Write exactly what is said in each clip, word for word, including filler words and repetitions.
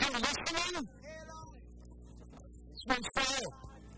you're listening, it's been fair.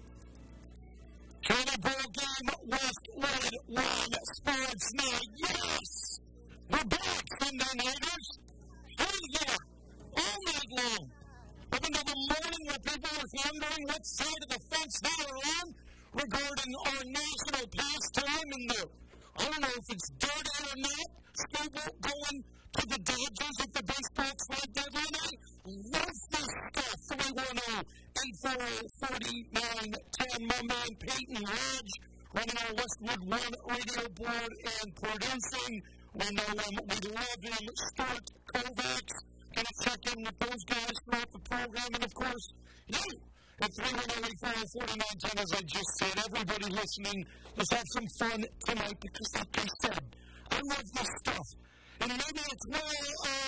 County Bowl game, Westwood One Sports Night. Yes! We're back, Sunday nighters. Hey, yeah, all night long. Up until the morning where people are wondering what side of the fence they are on regarding our national pastime and the, I don't know if it's dirty or not, Scoble going to the Dodgers at the baseball trade deadline. I love this stuff. three one zero, eight four zero, four nine ten. My man Peyton Lodge running our Westwood One radio board and producing. We know him. We love him. Stuart Kovacs. Going to check in with those guys throughout the program. And, of course, you at three one zero, eight four zero, four nine ten, as I just said. Everybody listening, let's have some fun tonight because, like I said, I love this stuff. And maybe it's well,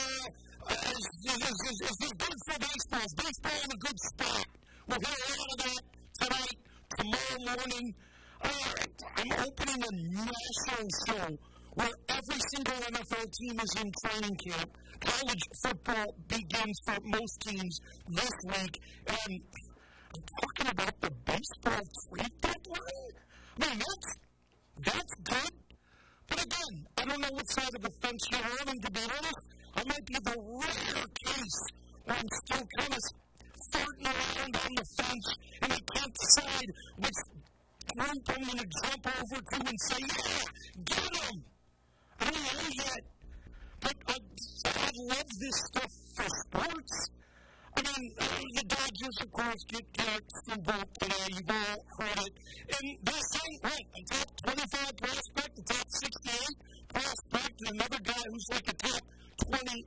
uh, is, is, is, is this good for baseball? Is baseball in a good spot? We'll hear a lot of that tonight, tomorrow morning. Uh, I'm opening a national show where every single N F L team is in training camp. College football begins for most teams this week. And I'm talking about the baseball trade deadline. I mean, that's, that's good. But again, I don't know what side of the fence you're on, and to be honest, I might be the rare case where I'm still kind of farting around on the fence, and I can't decide which group I'm going to jump over to and say, yeah, get him. I don't know yet, but I, I love this stuff for sports. I mean, uh, the Dodgers, of course, get Garrett Stubble today. You've all heard it. And they're saying, right, a top twenty-five prospect, a top sixty-eight prospect, and another guy who's like a top twenty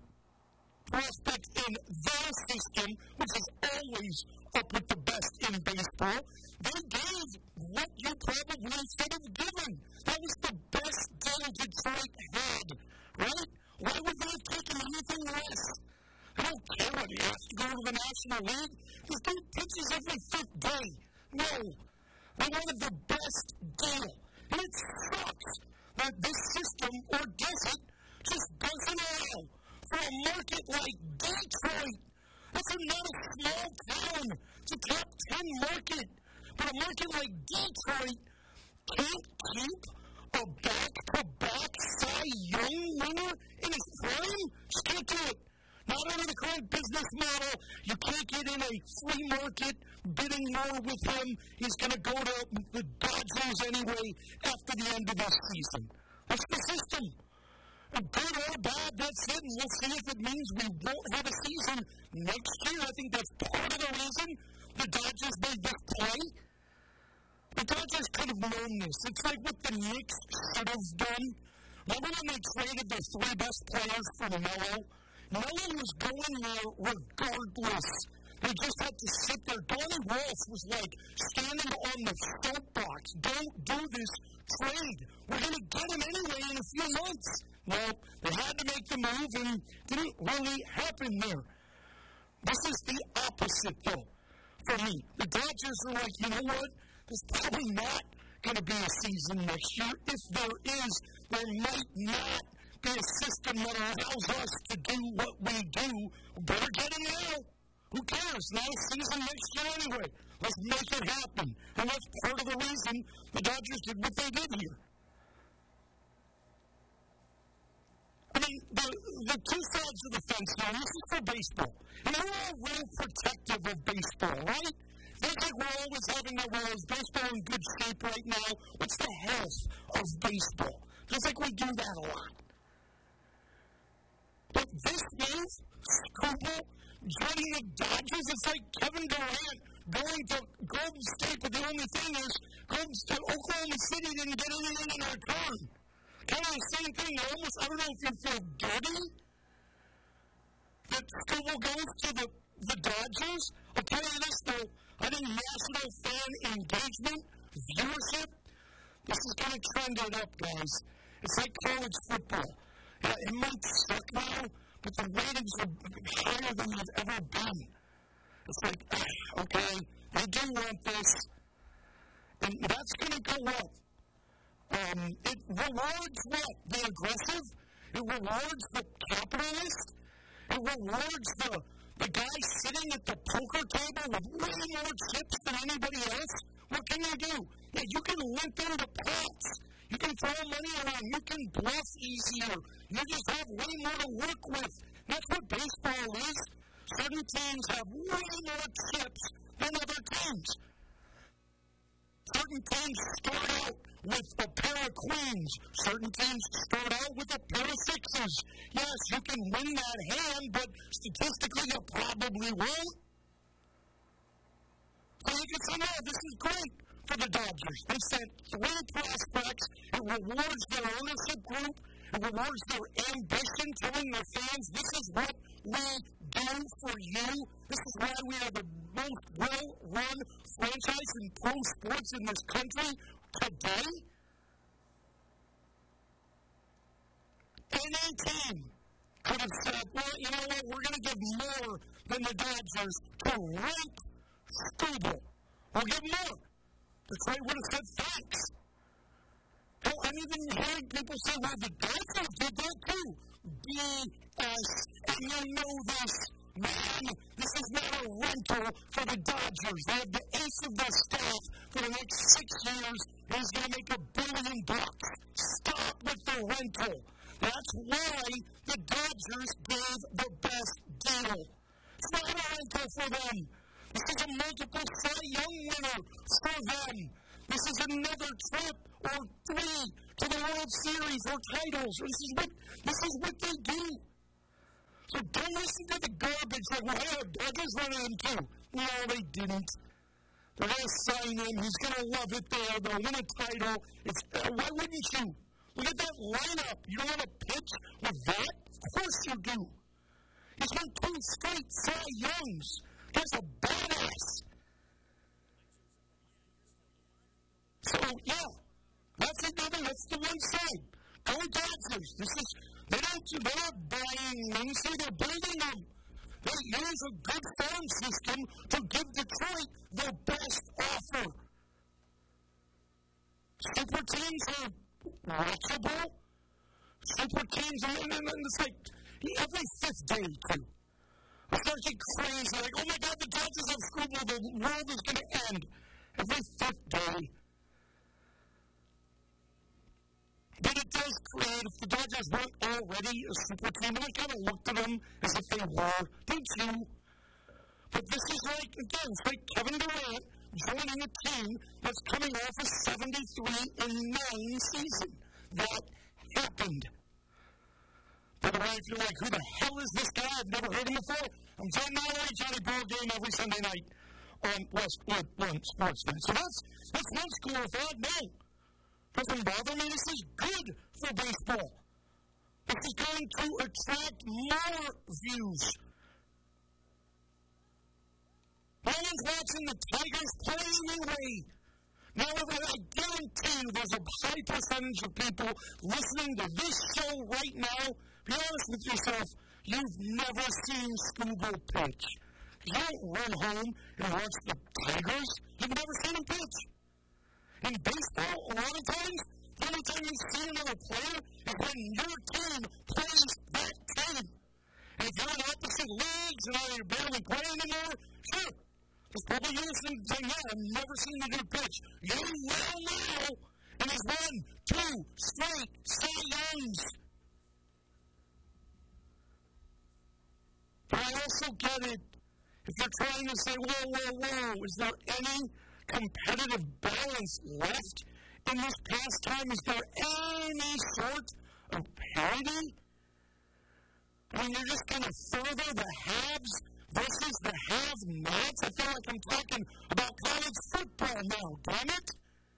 prospect in their system, which is always up with the best in baseball. They gave what you probably should have given. That was the best deal Detroit had, right? Why would they have taken anything less? I don't care what he has to go to the National League. This dude pitches every fifth day. No. They wanted the best deal. And it sucks that this system, or does it, just doesn't allow for a market like Detroit. That's not a small town. It's a top ten market. But a market like Detroit can't keep a back-to-back Cy Young winner in his prime? Just can't do it. Not under the current business model. You can't get in a free market bidding war with him. He's going to go to the Dodgers anyway after the end of this season. That's the system. And good or bad, that's it. And we'll see if it means we won't have a season next year. I think that's part of the reason the Dodgers made this play. The Dodgers could have known this. It's like what the Knicks should have done. Remember when they traded their three best players for Melo? No one was going there regardless. They just had to sit there. Donnie Wolf was like standing on the soapbox. Don't do this trade. We're going to get him anyway in a few months. Well, they had to make the move, and it didn't really happen there. This is the opposite, though, for me. The Dodgers are like, you know what? There's probably not going to be a season next year. If there is, there might not be a system that allows us to do what we do. We better get him now. Who cares? Not a season next year anyway. Let's make it happen. And that's part of the reason the Dodgers did what they did here. I mean, the, the two sides of the fence now, this is for baseball. And we're all real protective of baseball, right? Feels like we're always having that, well, is baseball in good shape right now? What's the health of baseball? Feels like we do that a lot. But this move, Scoble joining the Dodgers, it's like Kevin Durant going to Golden State, but the only thing is, Golden State, Oklahoma City didn't get anything in return. Kind of the same thing. Almost, I don't know if you feel dirty that Scoble goes to the, the Dodgers. I'll tell you this, though. I think national fan engagement, viewership, this is going to trend it up, guys. It's like college football. Yeah, it might suck now, but the ratings are higher than they've ever been. It's like, ah, okay, they do want this, and that's going to go up. Um, it rewards what? The aggressive? It rewards the capitalist? It rewards the, the guy sitting at the poker table with way more chips than anybody else. What can you do? Yeah, you can limp into pots. You can throw money around. You can bluff easier. You just have way more to work with. That's what baseball is. Certain teams have way more chips than other teams. Certain teams start out with a pair of queens. Certain teams start out with a pair of sixes. Yes, you can win that hand, but statistically you probably won't. So you can say, no, this is great for the Dodgers. They sent three prospects. It rewards their ownership group. It rewards their ambition, telling their fans, this is what we do for you. This is why we are the most well-run franchise in pro sports in this country today. Any team could have said, well, you know what, we're going to give more than the Dodgers to Rick Skubal. We'll give more. Detroit would have said thanks. Hell, I'm even hearing people say, well, the Dodgers did that too. B S. And you know this, man. This is not a rental for the Dodgers. They have the ace of their staff for the next six years, and he's going to make a billion bucks. Stop with the rental. That's why the Dodgers gave the best deal. It's not a rental for them. This is a multiple Cy Young winner for them. This is another trip or three to the World Series or titles. This is what, this is what they do. So don't listen to the garbage like, well, hey, Dodgers running him too. No, they didn't. They're going to sign him. He's going to love it there. They'll win a title. It's, uh, why wouldn't you? Look at that lineup. You don't want to pitch with that? Of course you do. He's won two straight Cy Youngs. That's a badass. So, yeah, that's another, that's the one side. Go Dodgers. This is, they don't, they're not buying wings here, they're building them. They use a good farm system to give Detroit their best offer. Super teams are watchable. Super teams, and, and, and it's like every fifth day, too. I start getting crazy, like, oh my God, the Dodgers have Skubal, the world is going to end. Every fifth day. But it does create, if the Dodgers weren't already a super team, and I kind of looked at them as if they were, don't you? But this is like, again, it's like Kevin Durant joining a team that's coming off a seventy-three and nine season. That happened. By the way, if you're like, who the hell is this guy? I've never heard him before. I'm John Mallory, Johnny Ball Game every Sunday night on West One Sportsnet. So that's, that's one school of thought. No. Doesn't bother me. This is good for baseball. This is going to attract more views. No one's watching the Tigers play anyway. Now, I guarantee you there's a high percentage of people listening to this show right now. Be honest with yourself, you've never seen Skubal pitch. You don't run home and watch the Tigers. You've never seen him pitch. In baseball, a lot of times, the only time you see another player is when your team plays that team. And if you're in opposite leagues and all you're barely playing anymore, sure. There's probably you listening saying, yeah, I've never seen the good pitch. You will now. And he's won two straight Cy Youngs. But I also get it. If you're trying to say, whoa, whoa, whoa, is there any competitive balance left in this pastime? Is there any sort of parity? I mean, you're just going to further the haves versus the have-nots? I feel like I'm talking about college football now, damn it.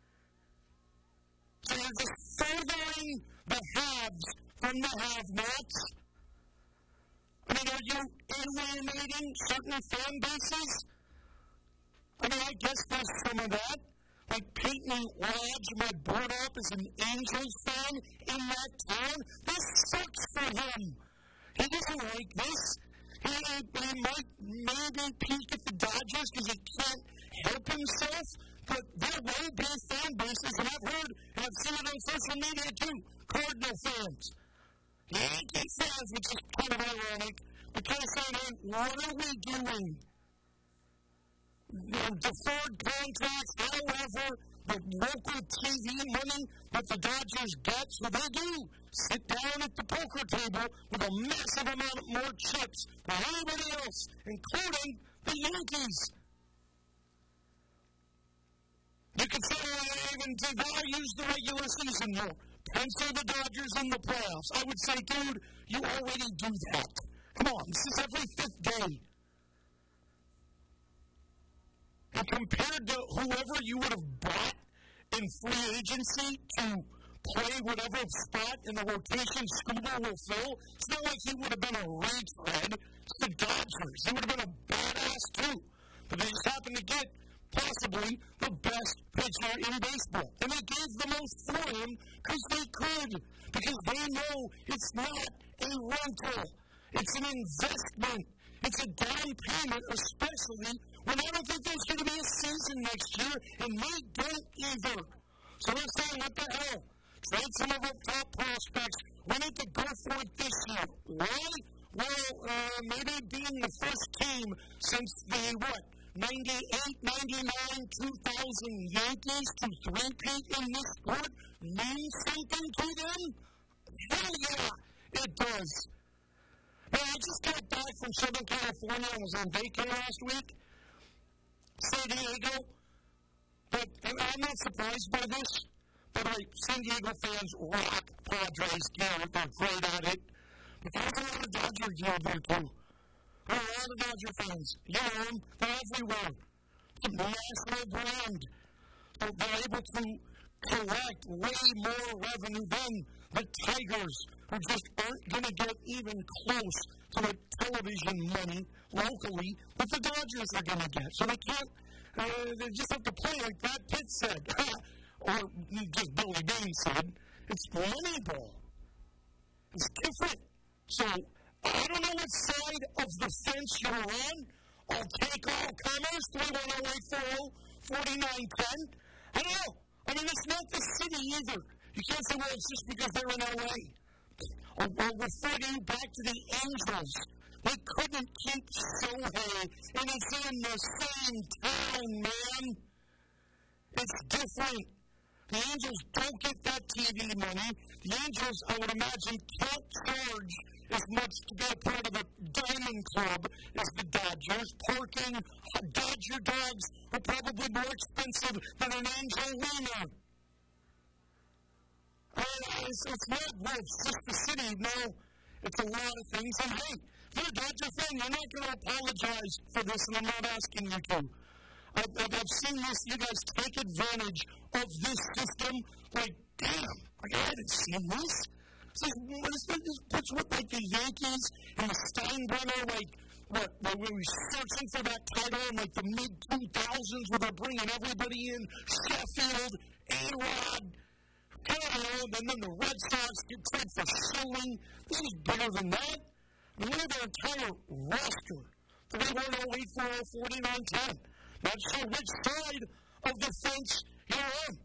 So you're just furthering the haves from the have-nots? I mean, are you alienating certain fan bases? I mean, I guess there's some of that. Like Peyton Lodge might brought up as an Angels fan in that town. This sucks for him. He doesn't like this. He, he might maybe peek at the Dodgers because he can't help himself. But there will be fan bases, and I've heard, and I've seen it on social media too, Cardinal fans. Yankee fans, which is kind of ironic, They're kind of saying, hey, what are we doing? The deferred contracts, however, the local T V money that the Dodgers get, so they do sit down at the poker table with a massive amount of more chips than anybody else, including the Yankees. You can say, well, even devalues the regular season here. Pencil the Dodgers in the playoffs. I would say, dude, you already do that. Come on, this is every fifth day. And compared to whoever you would have bought in free agency to play whatever spot in the rotation Scuba will fill, it's not like he would have been a retread. It's the Dodgers. He would have been a badass too. But they just happened to get possibly the best pitcher in baseball. And they gave the most for him because they could. Because they know it's not a rental. It's an investment. It's a down payment, especially when I don't think there's going to be a season next year, and they don't either. So they're saying, what the hell? Trade some of our top prospects. We need to go for it this year. Why? Well, uh, maybe being the first team since the, what, ninety-eight, ninety-nine, two thousand Yankees to three-peat in this sport means something to them? Hell yeah, it does. Now, I just got back from Southern California. I was on vacay last week. San Diego. But I'm not surprised by this. But like, San Diego fans rock Padres gear. They're great at it. But there's a lot of Dodger gear there, too. There are a lot of Dodger fans. You know them. They're everywhere. It's a national brand. So they're able to collect way more revenue than the Tigers, who just aren't going to get even close to the television money locally that the Dodgers are going to get. So they can't, uh, they just have to play like Brad Pitt said, or just Billy Beane said, it's Moneyball. It's different. So I don't know what side of the fence you're on. I'll take all comers, three one oh eight four oh, four nine ten. I don't know. I mean, it's not the city either. You can't say, well, it's just because they're in L A. Or we'll refer you back to the Angels. They couldn't keep Shohei, and it's in the same town, man. It's different. The Angels don't get that T V money. The Angels, I would imagine, can't charge as much to be a part of a diamond club as the Dodgers. Parking Dodger dogs are probably more expensive than an Angel winner. Uh, it's, it's not, well, it's just the city. No, it's a lot of things. And hey, if you're a Dodger fan, you're not going to apologize for this, and I'm not asking you to. I've, I've seen this, you guys take advantage of this system. Like, damn, like, I haven't seen this. So this, this puts what, like, the Yankees and the Steinbrenner, like, what, they were searching for that title in, like, the mid two thousands where they're bringing everybody in, Sheffield, A-Rod, and then the Red Sox get paid for Schilling. This is bigger than that. I mean, look at their entire roster. three one oh eight four oh, four nine ten. Not sure which side of the fence you're on.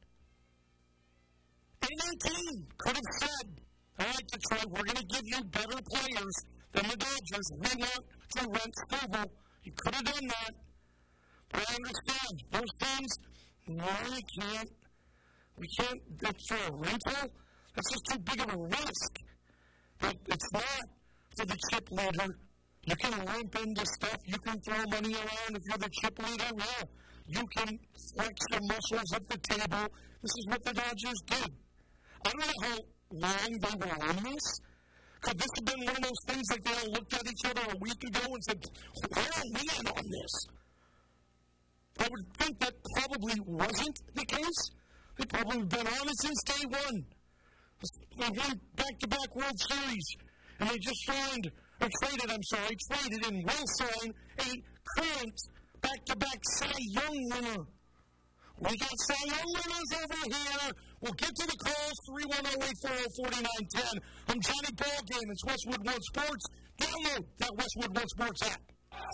Any team could have said, all right, Detroit, we're going to give you better players than the Dodgers. We want to rent Scuba. You could have done that. But I understand. Those teams, no, you can't. We can't, that's for a rental. That's just too big of a risk. But it's not for the chip leader. You can lump into stuff. You can throw money around if you're the chip leader. Yeah, you can flex your muscles at the table. This is what the Dodgers did. I don't know how long they were on this. Could this have been one of those things like they all looked at each other a week ago and said, where are we in on this? I would think that probably wasn't the case. They've probably been on it since day one. They won back-to-back World Series, and they just signed, or traded, I'm sorry, traded and will sign a current back-to-back Cy Young winner. We got Cy Young winners over here. We'll get to the calls, three one oh eight four oh, four nine one oh. I'm Johnny Ballgame. It's Westwood One Sports. Download that Westwood One Sports app.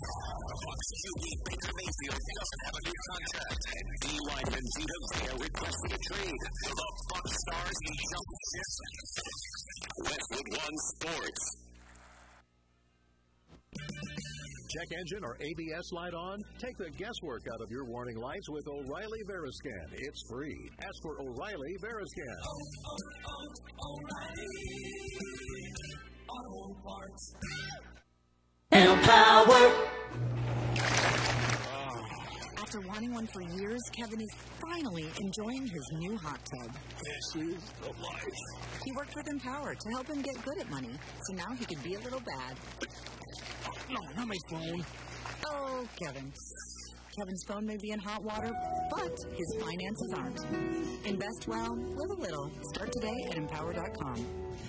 Baker Mayfield doesn't have a new contract, and D. Lyman Vita Vea requested a trade. The Buck Stars need jump ship. Westwood One Sports. Check engine or A B S light on? Take the guesswork out of your warning lights with O'Reilly Veriscan. It's free. Ask for O'Reilly Veriscan. Oh, oh, oh, O'Reilly Auto Parts. And power. After wanting one for years, Kevin is finally enjoying his new hot tub. This is the life. He worked with Empower to help him get good at money, so now he can be a little bad. No, not my phone. Oh, Kevin. Kevin's phone may be in hot water, but his finances aren't. Invest well, live a little. Start today at empower dot com.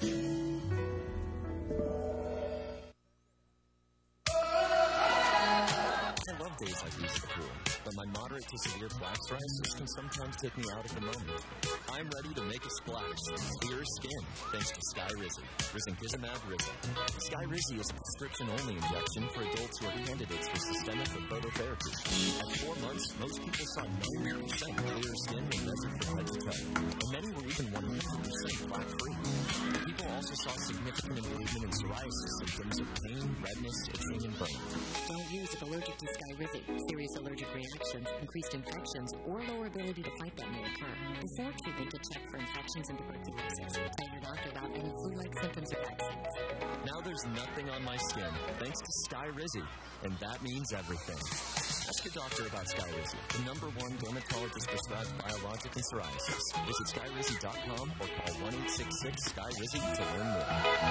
I love days like these at the pool, but my moderate to severe plaque psoriasis can sometimes take me out of the moment. I'm ready to make a splash with clear skin thanks to Skyrizi, risankizumab Rizin. Skyrizi is a prescription-only injection for adults who are candidates for systemic or phototherapy. At four months, most people saw ninety percent clear skin when measured from head to toe, and many were even one hundred percent plaque-free. People also saw significant improvement in psoriasis symptoms of pain, redness, itching, and burning. Don't use if allergic to Skyrizi. Serious allergic reactions, increased infections, or lower ability to fight that may occur. Before treatment, to check for infections and tuberculosis. Tell your doctor about any flu-like symptoms or vaccines. Now there's nothing on my skin, thanks to Skyrizi, and that means everything. Ask your doctor about Skyrizi, the number one dermatologist-prescribed biologic in psoriasis. Visit skyrizi dot com or call one eight six six Skyrizi to learn more.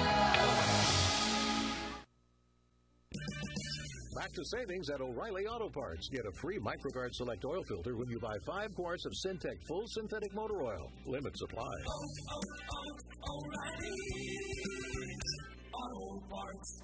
Back to savings at O'Reilly Auto Parts. Get a free MicroGuard Select oil filter when you buy five quarts of Syntec full synthetic motor oil. Limit supply. Oh, oh, oh, O'Reilly Auto Parts.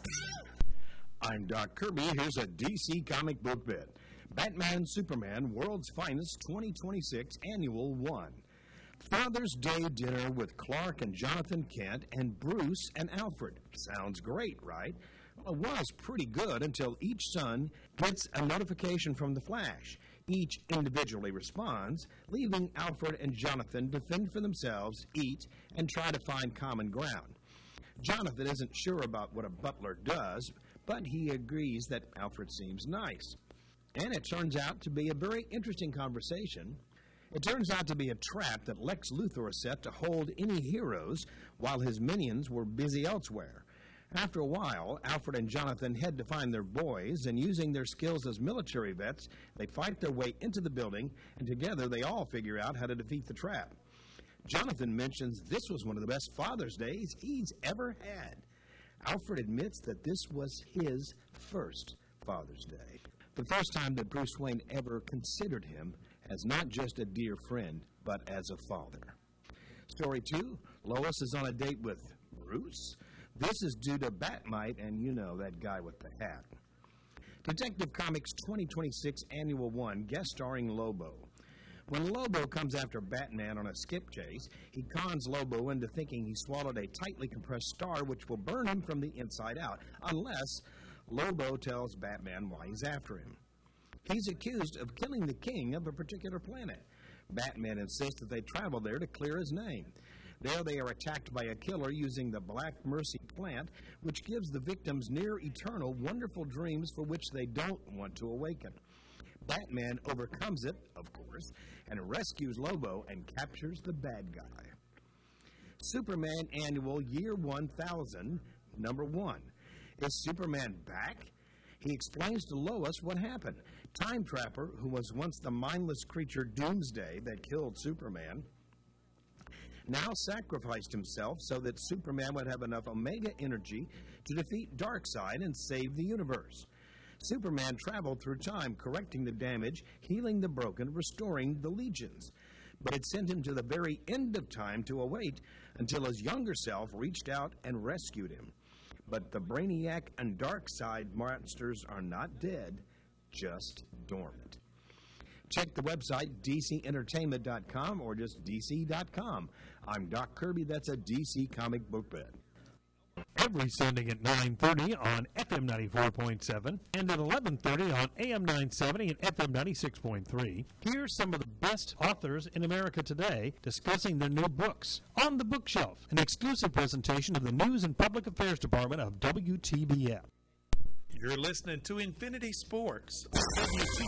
I'm Doc Kirby. Here's a D C comic book bit. Batman Superman World's Finest twenty twenty-six Annual one. Father's Day dinner with Clark and Jonathan Kent and Bruce and Alfred. Sounds great, right? Well, it was pretty good until each son gets a notification from the Flash. Each individually responds, leaving Alfred and Jonathan to fend for themselves, eat, and try to find common ground. Jonathan isn't sure about what a butler does, but he agrees that Alfred seems nice. And it turns out to be a very interesting conversation. It turns out to be a trap that Lex Luthor set to hold any heroes while his minions were busy elsewhere. After a while, Alfred and Jonathan head to find their boys, and using their skills as military vets, they fight their way into the building, and together they all figure out how to defeat the trap. Jonathan mentions this was one of the best Father's Days he's ever had. Alfred admits that this was his first Father's Day, the first time that Bruce Wayne ever considered him as not just a dear friend, but as a father. Story two, Lois is on a date with Bruce. This is due to Batmite and, you know, that guy with the hat. Detective Comics twenty twenty-six Annual one, guest starring Lobo. When Lobo comes after Batman on a skip chase, he cons Lobo into thinking he swallowed a tightly compressed star which will burn him from the inside out, unless Lobo tells Batman why he's after him. He's accused of killing the king of a particular planet. Batman insists that they travel there to clear his name. There they are attacked by a killer using the Black Mercy plant, which gives the victims near-eternal, wonderful dreams for which they don't want to awaken. Batman overcomes it, of course, and rescues Lobo and captures the bad guy. Superman Annual Year one thousand, number one. Is Superman back? He explains to Lois what happened. Time Trapper, who was once the mindless creature Doomsday that killed Superman, now sacrificed himself so that Superman would have enough Omega energy to defeat Darkseid and save the universe. Superman traveled through time, correcting the damage, healing the broken, restoring the legions. But it sent him to the very end of time to await until his younger self reached out and rescued him. But the Brainiac and Darkseid monsters are not dead, just dormant. Check the website D C entertainment dot com or just D C dot com. I'm Doc Kirby. That's a D C comic book bit. Every Sunday at nine thirty on F M ninety-four point seven and at eleven thirty on A M nine seventy and F M ninety-six point three. Here's some of the best authors in America today discussing their new books. On the Bookshelf, an exclusive presentation of the News and Public Affairs Department of W T B F. You're listening to Infinity Sports on W T